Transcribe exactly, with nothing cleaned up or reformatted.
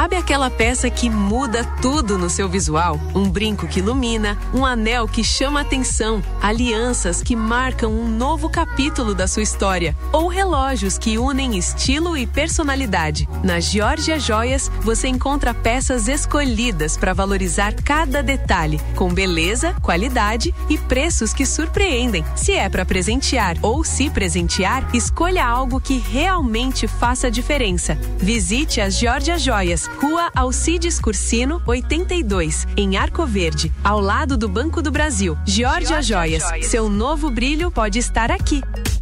Sabe aquela peça que muda tudo no seu visual? Um brinco que ilumina, um anel que chama atenção, alianças que marcam um novo capítulo da sua história, ou relógios que unem estilo e personalidade. Na Georgia Joias, você encontra peças escolhidas para valorizar cada detalhe, com beleza, qualidade e preços que surpreendem. Se é para presentear ou se presentear, escolha algo que realmente faça a diferença. Visite as Georgia Joias, Rua Alcides Cursino, oitenta e dois, em Arco Verde, ao lado do Banco do Brasil. Georgia Joias, seu novo brilho pode estar aqui.